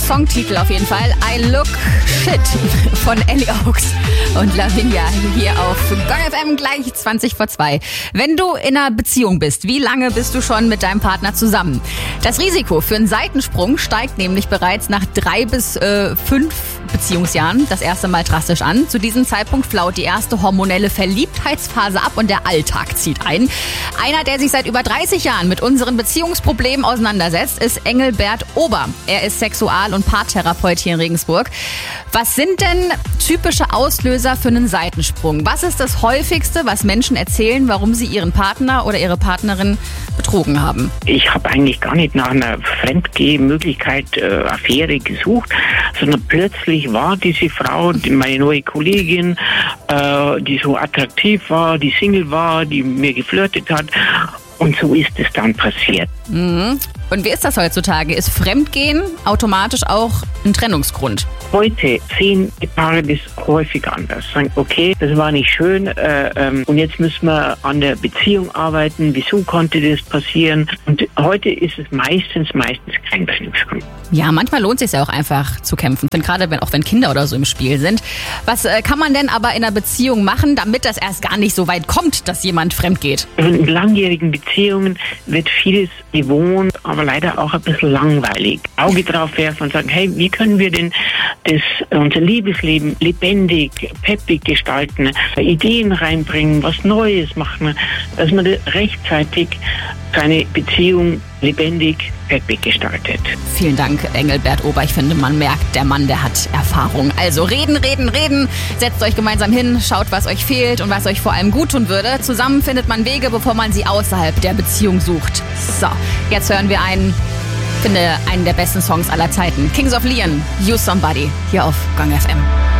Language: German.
Songtitel auf jeden Fall. I Look Shit von Ellie Oaks und Lavinia hier auf Gong FM gleich 20:02. Wenn du in einer Beziehung bist, wie lange bist du schon mit deinem Partner zusammen? Das Risiko für einen Seitensprung steigt nämlich bereits nach 3 bis 5 Beziehungsjahren das erste Mal drastisch an. Zu diesem Zeitpunkt flaut die erste hormonelle Verliebtheitsphase ab und der Alltag zieht ein. Einer, der sich seit über 30 Jahren mit unseren Beziehungsproblemen auseinandersetzt, ist Engelbert Ober. Er ist Sexual- und Paartherapeut hier in Regensburg. Was sind denn typische Auslöser für einen Seitensprung? Was ist das Häufigste, was Menschen erzählen, warum sie ihren Partner oder ihre Partnerin betrogen haben? Ich habe eigentlich gar nicht nach einer Fremdgehmöglichkeit, Affäre gesucht, sondern plötzlich war diese Frau, meine neue Kollegin, die so attraktiv war, die Single war, die mir geflirtet hat. Und so ist es dann passiert. Mhm. Und wie ist das heutzutage? Ist Fremdgehen automatisch auch ein Trennungsgrund? Heute sehen die Paare das häufig anders. Sagen, okay, das war nicht schön und jetzt müssen wir an der Beziehung arbeiten. Wieso konnte das passieren? Und heute ist es meistens kein Trennungsgrund. Ja, manchmal lohnt es sich ja auch einfach zu kämpfen. Gerade wenn Kinder oder so im Spiel sind. Was kann man denn aber in einer Beziehung machen, damit das erst gar nicht so weit kommt, dass jemand fremd geht? In langjährigen Beziehungen wird vieles gewohnt, aber leider auch ein bisschen langweilig. Auge drauf werfen und sagen, hey, wie können wir denn unser Liebesleben lebendig, peppig gestalten, Ideen reinbringen, was Neues machen, dass man rechtzeitig seine Beziehung lebendig, peppig gestaltet. Vielen Dank, Engelbert Ober. Ich finde, man merkt, der Mann, der hat Erfahrung. Also reden. Setzt euch gemeinsam hin, schaut, was euch fehlt und was euch vor allem gut tun würde. Zusammen findet man Wege, bevor man sie außerhalb der Beziehung sucht. So, jetzt hören wir einen der besten Songs aller Zeiten. Kings of Leon, You Somebody, hier auf Gong FM.